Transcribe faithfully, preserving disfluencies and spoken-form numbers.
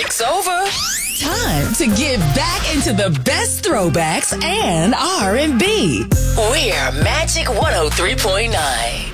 break's over. Time to get back into the best throwbacks and R and B. We're Magic one oh three point nine.